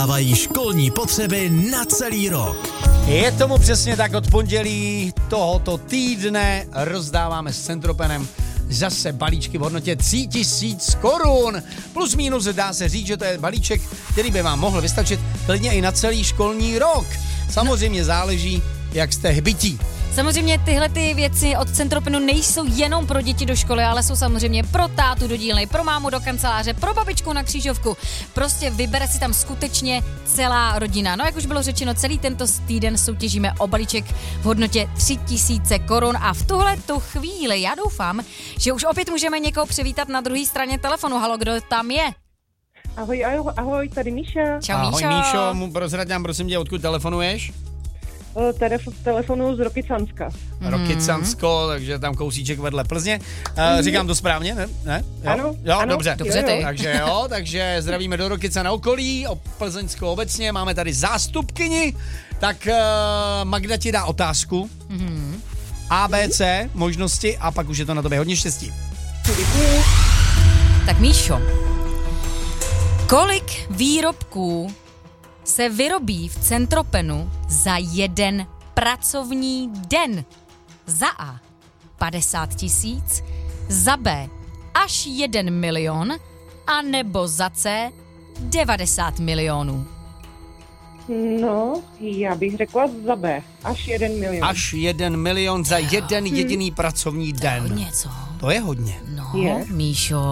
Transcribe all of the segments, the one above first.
Dávají školní potřeby na celý rok. Je tomu přesně tak, od pondělí tohoto týdne rozdáváme s Centropenem zase balíčky v hodnotě 3000 korun. Plus minus dá se říct, že to je balíček, který by vám mohl vystačit klidně i na celý školní rok. Samozřejmě záleží, jak jste hbití. Samozřejmě tyhle ty věci od Centropenu nejsou jenom pro děti do školy, ale jsou samozřejmě pro tátu do dílny, pro mámu do kanceláře, pro babičku na křížovku. Prostě vybere si tam skutečně celá rodina. No jak už bylo řečeno, celý tento týden soutěžíme o balíček v hodnotě 3000 korun a v tuhletu chvíli já doufám, že už opět můžeme někoho přivítat na druhé straně telefonu. Halo, kdo tam je? Ahoj, tady Míša. Čau, Ahoj Míšo, prozrať nám prosím tě, odkud telefonuješ? Telefonu z Rokycanska. Rokycansko, takže tam kousíček vedle Plzně. Říkám to správně, ne? Jo? Ano, Dobře. ty. Takže zdravíme do Rokycan na okolí, o Plzeňskou obecně, máme tady zástupkyni, tak Magda ti dá otázku. A, B, C, možnosti a pak už je to na tobě hodně štěstí. Děkuji. Tak Míšo, kolik výrobků se vyrobí v Centropenu za jeden pracovní den? Za A 50 000, za B až 1 milion, a nebo za C 90 milionů. No, já bych řekla za B. Až 1 milion. Až 1 milion za jeden jediný pracovní den. Hodně, co? To je hodně. No, Je. Míšo.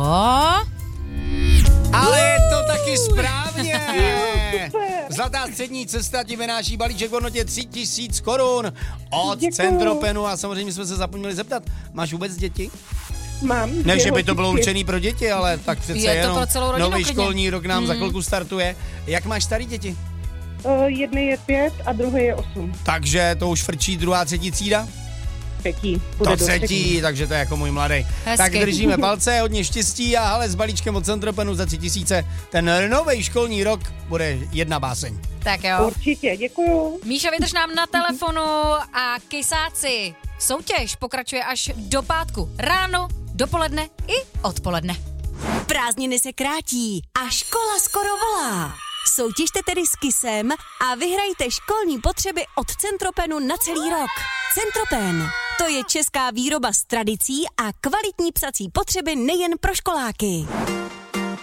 Ale je to taky správně. super. Zlatá střední cesta ti vynáší balíček v hodnotě 3000 korun od Děkuju. Centropenu a samozřejmě jsme se zapomněli zeptat, máš vůbec děti? Mám. Ne, že by to holčičky. bylo určený pro děti, ale tak přece Je to jenom pro celou rodinu nový klidně. školní rok nám za chvilku startuje. Jak máš starý děti? Jedný je 5 a druhý je 8. Takže to už frčí druhá, třetí třída? Třetí. To třetí, takže to je jako můj mladý. Hezky. Tak držíme palce, hodně štěstí a hele, s balíčkem od Centropenu za 3000 ten nový školní rok bude jedna báseň. Tak jo. Určitě, děkuju. Míšo, vydrž nám na telefonu a kysáci. Soutěž pokračuje až do pátku. Ráno, dopoledne i odpoledne. Prázdniny se krátí a škola skoro volá. Soutěžte tedy s KISem a vyhrajte školní potřeby od Centropenu na celý rok. Centropen, to je česká výroba s tradicí a kvalitní psací potřeby nejen pro školáky.